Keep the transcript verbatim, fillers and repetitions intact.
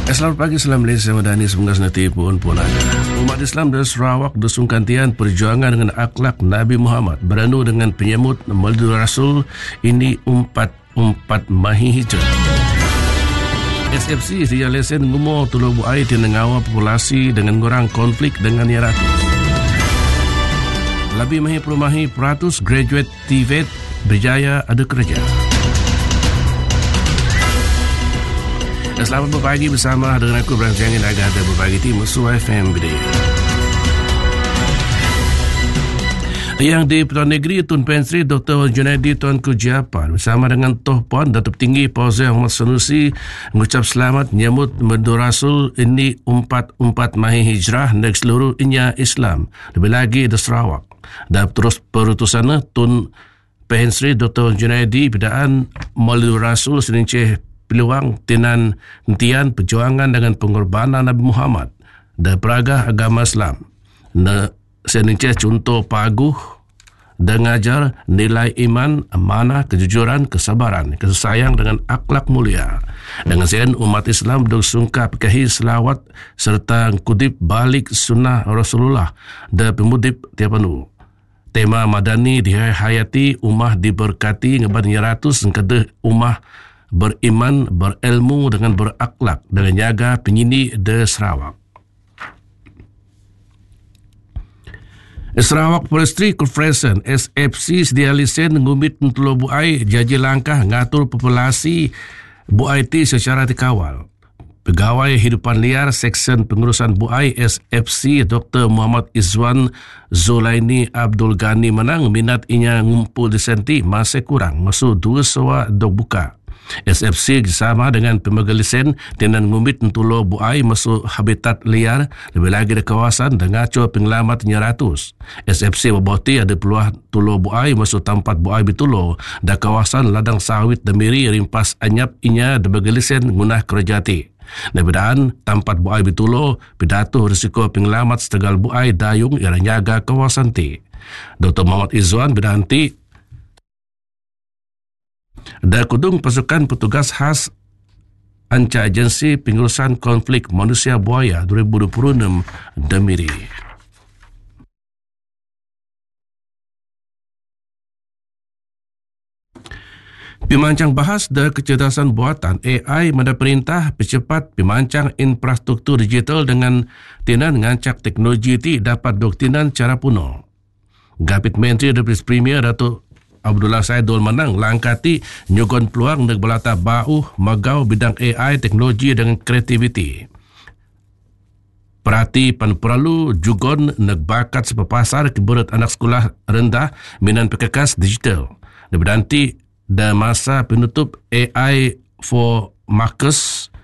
Selamat pagi, salam Malaysia Madani, semoga senantiasa pun pun ada. Umat Islam di Sarawak bersungkantian perjuangan dengan akhlak Nabi Muhammad beranu dengan penyambut Maulid Rasul ini empat empat Mahi Hijrah. S F C Ria Lesen ngumur tolong buai di ngawal populasi dengan ngurang konflik dengan ratus. Lebih mahi perumahi peratus graduate T V E T berjaya ada kerja. Selamat berpagi bersama dengan aku Bram Jangin agak ada berbagi tim Musuh F M Gede. Yang di Pertuan Negeri Tun Pensri Doktor Junaidi Tuanku Japan bersama dengan Toh Puan Datuk Tinggi Pauzia Muhammad Sanusi mengucap selamat menyambut Maulid Rasul ini empat empat Mahi Hijrah negeri seluruh inya Islam, lebih lagi di Sarawak. Dan terus perutusan Tun Pensri Doktor Junaidi bidaan Maulid Rasul seninceh peluang tinan hentian perjuangan dengan pengorbanan Nabi Muhammad dan peragah agama Islam. Na senince contoh paguh dan ngajar nilai iman, amanah, kejujuran, kesabaran, kasih sayang dengan akhlak mulia. Dengan sen umat Islam bersungkap kehi selawat serta kudip balik sunnah Rasulullah dan pemudip tiap anu. Tema Madani dihayati umah diberkati ngeban ratus ngkede umah beriman, berilmu dengan berakhlak dengan jaga penyini de Sarawak. Sarawak Forestry Corporation S F C sedia lesen ngumit untuk buai jaji langkah ngatur populasi buai ti secara dikawal. Pegawai Hidupan Liar Seksyen Pengurusan Buai S F C Doktor Muhammad Izwan Zulaini Abdul Ghani menang minat inya ngumpul di senti masih kurang masuk dua sewa dok buka. S F C bersama dengan pemegang lesen dengan ngumit untuk buai masuk habitat liar lebih lagi di kawasan dengan ngaco pengelamat ratus. S F C berboti ada peluang tulo buai masuk tempat buai bitulo dan kawasan ladang sawit demiri rimpas anyap inya di pemegang lesen gunah kerjati. Nebedaan tempat buai bitulo pidato risiko pengelamat setegal buai dayung yang jaga kawasan ti. Doktor Muhammad Izwan berdanti dan kudung pasukan petugas khas Anca Agensi Pengurusan Konflik Manusia Buaya dua ribu dua puluh enam Demiri. Pemancang bahas dan kecerdasan buatan A I mendapat perintah percepat pemancang infrastruktur digital dengan tinan ngancak teknologi ti dapat doktinan cara puno. Gapit Menteri Deputi Premier Datuk Abdullah Saidul menang langkati nyugon peluang neg belata bau magau bidang A I teknologi dengan kreativiti. Perhati pan perlu jugon neg bakat sepapasar keberat anak sekolah rendah minan pekekas digital. Nebedanti dan masa penutup A I for Marcus